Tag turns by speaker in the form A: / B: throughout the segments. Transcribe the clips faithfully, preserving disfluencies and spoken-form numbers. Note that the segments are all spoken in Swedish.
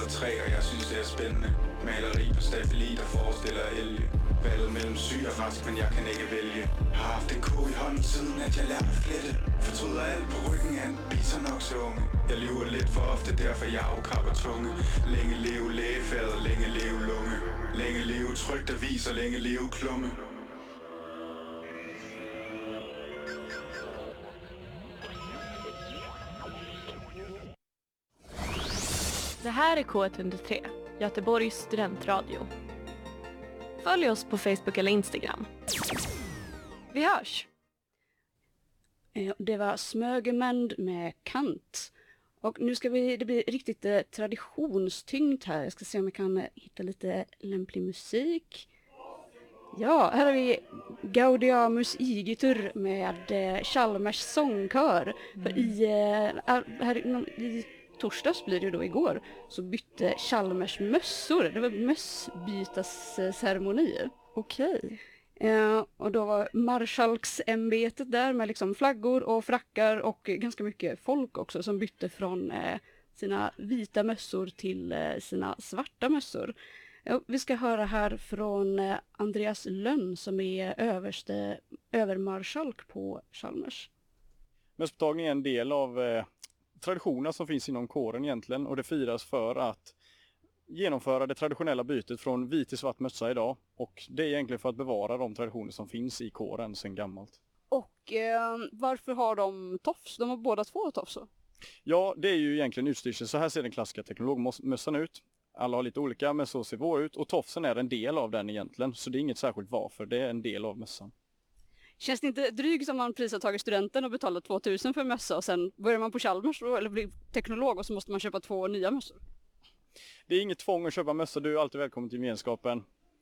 A: og træ, og jeg synes det er spændende. Maleri på stafilit og forestiller elge. Valget mellem syg og rask, men jeg kan ikke vælge. Har haft en ko i hånden siden, at jeg lærte at flette. Fortryder alt på ryggen af en bisonokseunge. Jeg lyver lidt for ofte, derfor jeg afkrabber tunge. Længe leve lægefaget, længe leve lunge. Længe leve trygt avis og længe leve klumme.
B: Det här är K ett hundra tre, Göteborgs studentradio. Följ oss på Facebook eller Instagram. Vi hörs!
C: Det var Smögemend med Kant. Och nu ska vi, det blir riktigt eh, traditionstyngt här. Jag ska se om jag kan eh, hitta lite lämplig musik. Ja, här har vi Gaudeamus Igitur med eh, Chalmers sångkör. Mm. För i, eh, här, i torsdags blir det då igår, så bytte Chalmers mössor. Det var mössbytasceremoni.
D: Okej.
C: Eh, och då var marskalksämbetet där med liksom flaggor och frackar och ganska mycket folk också som bytte från eh, sina vita mössor till eh, sina svarta mössor. Eh, vi ska höra här från eh, Andreas Lönn som är överste övermarskalk på Chalmers.
E: Mösspåtagning är en del av eh, traditioner som finns inom kåren egentligen, och det firas för att genomföra det traditionella bytet från vit till svart mössa idag, och det är egentligen för att bevara de traditioner som finns i kåren sedan gammalt.
C: Och eh, varför har de tofs? De har båda två tofs.
E: Ja, det är ju egentligen utstyrsel. Så här ser den klassiska teknologmössan ut. Alla har lite olika, men så ser vår ut, och tofsen är en del av den egentligen, så det är inget särskilt varför, det är en del av mössan.
C: Känns det inte drygt som man prisar tagit studenten och betalar tvåtusen för mössa och sen börjar man på Chalmers eller blir teknolog och så måste man köpa två nya mössor?
E: Det är inget tvång att köpa mössa, du är alltid välkommen till gemenskapen.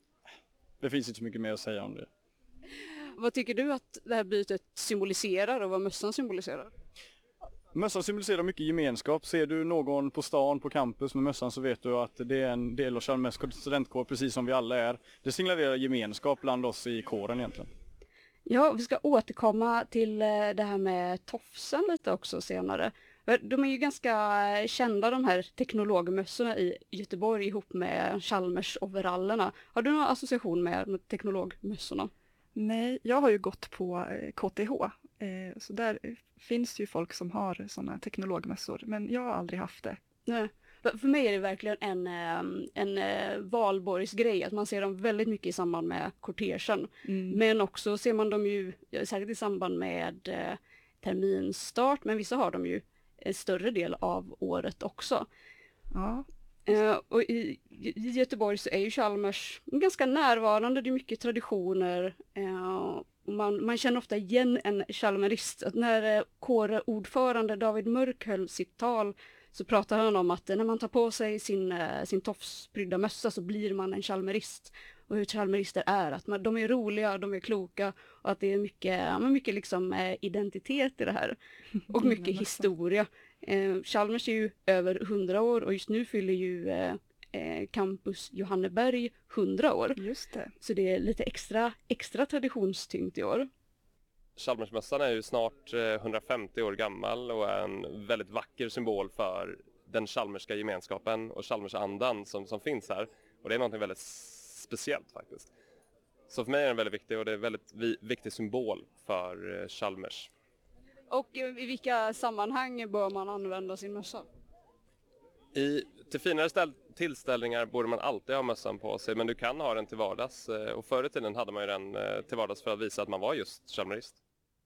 E: Det finns inte så mycket mer att säga om det.
C: Vad tycker du att det här bytet symboliserar och vad mössan symboliserar?
E: Mössan symboliserar mycket gemenskap. Ser du någon på stan, på campus med mössan, så vet du att det är en del av Chalmers studentkår, precis som vi alla är. Det signalerar gemenskap bland oss i kåren egentligen.
C: Ja, vi ska återkomma till det här med tofsen lite också senare. De är ju ganska kända, de här teknologmössorna i Göteborg ihop med Chalmers-overallerna. Har du någon association med, med teknologmössorna?
D: Nej, jag har ju gått på K T H. Så där finns ju folk som har sådana teknologmössor. Men jag har aldrig haft det.
C: Nej. För mig är det verkligen en, en valborgsgrej att man ser dem väldigt mycket i samband med kortegen. Mm. Men också ser man dem ju särskilt i samband med terminstart, men vissa har de ju en större del av året också.
D: Ja.
C: Uh, och i, i Göteborg så är ju Chalmers ganska närvarande, det är mycket traditioner. Uh, man, man känner ofta igen en chalmerist. Att när uh, kårordförande David Mörk höll sitt tal så pratar han om att när man tar på sig sin, uh, sin tofsprydda mössa så blir man en chalmerist. Och hur chalmerister är, att man, de är roliga, de är kloka och att det är mycket, ja, mycket liksom, eh, identitet i det här. Och mycket historia. Eh, Chalmers är ju över hundra år och just nu fyller ju eh, campus Johanneberg hundra år.
D: Just det.
C: Så det är lite extra, extra traditionstyngt i år.
F: Chalmersmössan är ju snart eh, hundrafemtio år gammal och är en väldigt vacker symbol för den chalmerska gemenskapen och Chalmersandan som, som finns här. Och det är någonting väldigt speciellt faktiskt. Så för mig är den väldigt viktig och det är en väldigt vi- viktig symbol för eh, Chalmers.
C: Och i vilka sammanhang bör man använda sin mössa?
F: I, till finare ställ, tillställningar borde man alltid ha mössan på sig, men du kan ha den till vardags. Och förr i tiden hade man ju den eh, till vardags för att visa att man var just chalmerist.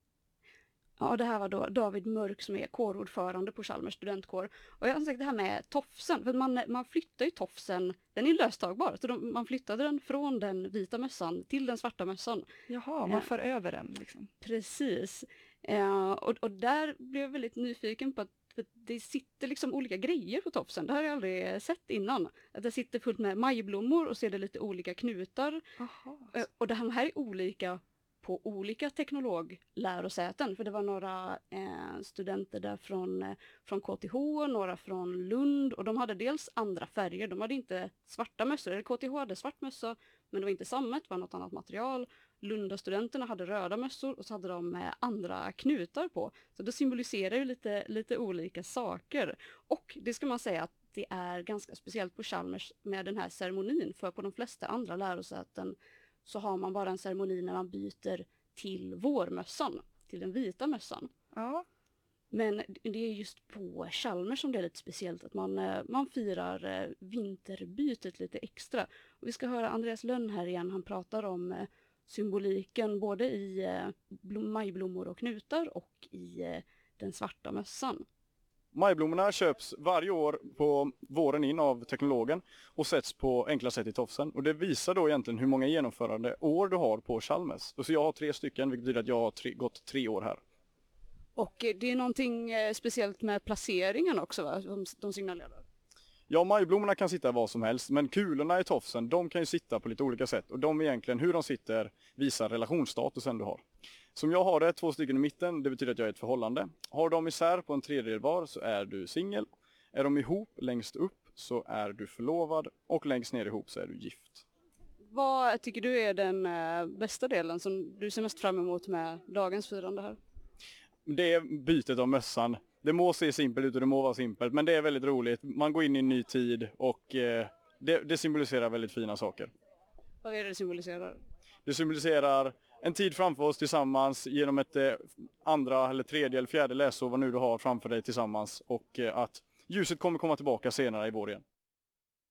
C: Ja, det här var då David Mörk som är kårordförande på Chalmers studentkår. Och jag har sagt det här med tofsen, för man, man flyttar ju tofsen, den är löstagbar. Så de, man flyttade den från den vita mössan till den svarta mössan.
D: Jaha, man för äh, över den liksom.
C: Precis. Uh, och, och där blev jag väldigt nyfiken på att för det sitter liksom olika grejer på tofsen. Det har jag aldrig sett innan. Att det sitter fullt med majblommor och så är det lite olika knutar.
D: Aha.
C: Uh, och det här är olika på olika teknologlärosäten. För det var några eh, studenter där från, eh, från K T H, några från Lund. Och de hade dels andra färger. De hade inte svarta mössor. Eller K T H hade svart mössa, men det var inte sammet, det var något annat material. Lundastudenterna hade röda mössor och så hade de eh, andra knutar på. Så det symboliserar ju lite, lite olika saker. Och det ska man säga att det är ganska speciellt på Chalmers med den här ceremonin. För på de flesta andra lärosäten så har man bara en ceremoni när man byter till vårmössan, till den vita mössan.
D: Ja.
C: Men det är just på Chalmers som det är lite speciellt att man, man firar vinterbytet lite extra. Och vi ska höra Andreas Lönn här igen. Han pratar om symboliken både i majblommor och knutar och i den svarta mössan.
E: Majblommorna köps varje år på våren in av teknologen och sätts på enkla sätt i tofsen. Och det visar då egentligen hur många genomförande år du har på Chalmers. Och så jag har tre stycken, vilket betyder att jag har tre, gått tre år här.
C: Och det är någonting speciellt med placeringen också, va? De, de signalerar.
E: Ja, majblommorna kan sitta var som helst, men kulorna i tofsen, de kan ju sitta på lite olika sätt. Och de egentligen, hur de sitter, visar relationsstatusen du har. Som jag har det, två stycken i mitten, det betyder att jag är ett förhållande. Har de isär på en tredjedel var så är du singel. Är de ihop längst upp så är du förlovad. Och längst ner ihop så är du gift.
C: Vad tycker du är den äh, bästa delen som du ser mest fram emot med dagens firande här?
E: Det är bytet av mössan. Det må se simpelt ut och det må vara simpelt, men det är väldigt roligt. Man går in i en ny tid och eh, det, det symboliserar väldigt fina saker.
C: Vad är det det symboliserar?
E: Det symboliserar en tid framför oss tillsammans genom ett eh, andra eller tredje eller fjärde läsår vad nu du har framför dig tillsammans och eh, att ljuset kommer komma tillbaka senare i vår igen.